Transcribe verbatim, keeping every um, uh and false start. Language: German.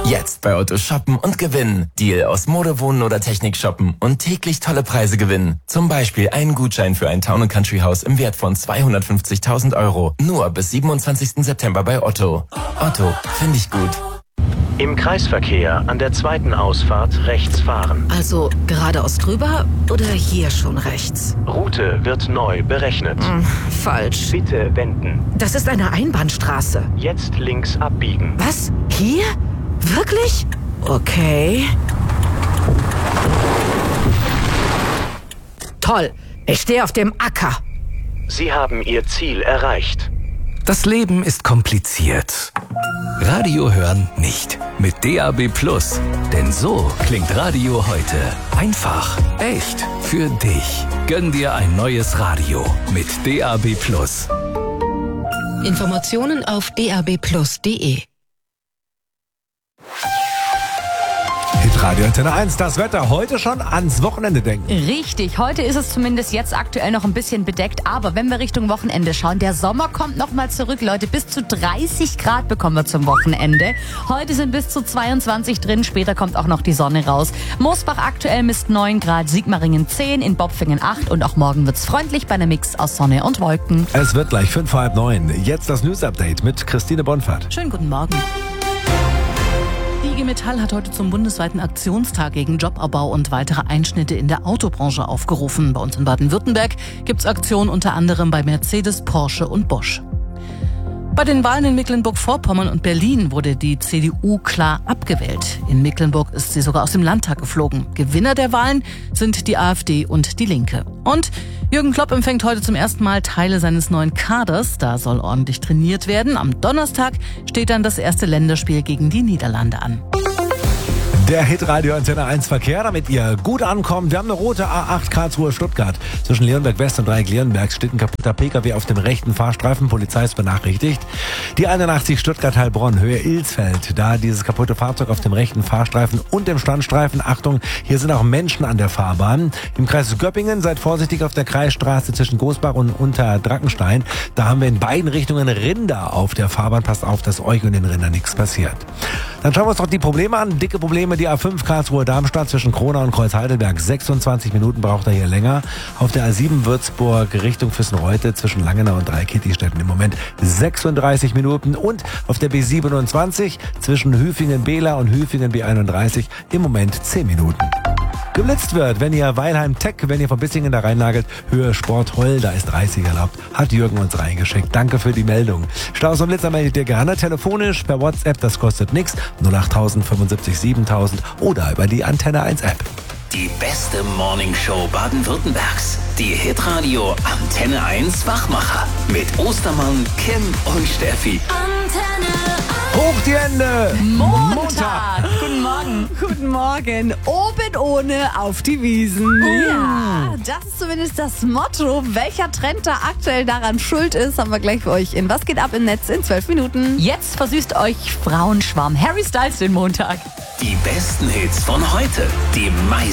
Jetzt bei Otto shoppen und gewinnen. Deal aus Mode, Wohnen oder Technik shoppen und täglich tolle Preise gewinnen. Zum Beispiel einen Gutschein für ein Town and Country Haus im Wert von zweihundertfünfzigtausend Euro. Nur bis siebenundzwanzigsten September bei Otto. Otto, finde ich gut. Im Kreisverkehr an der zweiten Ausfahrt rechts fahren. Also geradeaus drüber oder hier schon rechts? Route wird neu berechnet. Hm, falsch. Bitte wenden. Das ist eine Einbahnstraße. Jetzt links abbiegen. Was? Hier? Wirklich? Okay. Toll. Ich stehe auf dem Acker. Sie haben Ihr Ziel erreicht. Das Leben ist kompliziert. Radio hören nicht. Mit D A B Plus. Denn so klingt Radio heute. Einfach, echt, für dich. Gönn dir ein neues Radio mit D A B Plus. Informationen auf d a b plus punkt d e. Hitradio Antenne eins, das Wetter. Heute schon ans Wochenende denken. Richtig, heute ist es zumindest jetzt aktuell noch ein bisschen bedeckt. Aber wenn wir Richtung Wochenende schauen, der Sommer kommt nochmal zurück, Leute. Bis zu dreißig Grad bekommen wir zum Wochenende. Heute sind bis zu zweiundzwanzig drin, später kommt auch noch die Sonne raus. Mosbach aktuell misst neun Grad, Sigmaringen zehn, in Bopfingen acht. Und auch morgen wird's freundlich bei einem Mix aus Sonne und Wolken. Es wird gleich fünf vor halb neun. Jetzt das News-Update mit Christine Bonfahrt. Schönen guten Morgen. Die I G Metall hat heute zum bundesweiten Aktionstag gegen Jobabbau und weitere Einschnitte in der Autobranche aufgerufen. Bei uns in Baden-Württemberg gibt's Aktionen unter anderem bei Mercedes, Porsche und Bosch. Bei den Wahlen in Mecklenburg-Vorpommern und Berlin wurde die C D U klar abgewählt. In Mecklenburg ist sie sogar aus dem Landtag geflogen. Gewinner der Wahlen sind die AfD und die Linke. Und Jürgen Klopp empfängt heute zum ersten Mal Teile seines neuen Kaders. Da soll ordentlich trainiert werden. Am Donnerstag steht dann das erste Länderspiel gegen die Niederlande an. Der Hitradio Antenne eins Verkehr, damit ihr gut ankommt. Wir haben eine rote A acht Karlsruhe-Stuttgart. Zwischen Leonberg West und Dreieck Leonberg steht ein kaputter Pkw auf dem rechten Fahrstreifen. Polizei ist benachrichtigt. Die einundachtzig Stuttgart-Heilbronn, Höhe Ilsfeld. Da dieses kaputte Fahrzeug auf dem rechten Fahrstreifen und dem Standstreifen. Achtung, hier sind auch Menschen an der Fahrbahn. Im Kreis Göppingen seid vorsichtig auf der Kreisstraße zwischen Gosbach und Unterdrackenstein. Da haben wir in beiden Richtungen Rinder auf der Fahrbahn. Passt auf, dass euch und den Rindern nichts passiert. Dann schauen wir uns noch die Probleme an. Dicke Probleme. Die A fünf Karlsruhe-Darmstadt zwischen Kronau und Kreuz-Heidelberg. sechsundzwanzig Minuten braucht er hier länger. Auf der A sieben Würzburg Richtung Füssenreute zwischen Langenau und Dreieck-Kittistetten im Moment sechsunddreißig Minuten. Und auf der B siebenundzwanzig zwischen Hüfingen-Behla und Hüfingen-B einunddreißig im Moment zehn Minuten. Geblitzt wird, wenn ihr Weilheim Tech, wenn ihr von Bissingen da reinnagelt, Höhe Sport Holl, da ist dreißig erlaubt, hat Jürgen uns reingeschickt. Danke für die Meldung. Staus und Blitzer meldet ihr gerne telefonisch, per WhatsApp, das kostet nichts, null acht null null fünfundsiebzig siebentausend oder über die Antenne eins App. Die beste Morningshow Baden-Württembergs. Die Hitradio Antenne eins Wachmacher. Mit Ostermann, Kim und Steffi. Antenne Hoch die Hände! Montag. Montag. Guten Morgen. Guten Morgen. Oben ohne auf die Wiesen. Ja, das ist zumindest das Motto. Welcher Trend da aktuell daran schuld ist, haben wir gleich für euch in Was geht ab im Netz in zwölf Minuten. Jetzt versüßt euch Frauenschwarm Harry Styles den Montag. Die besten Hits von heute. Die meisten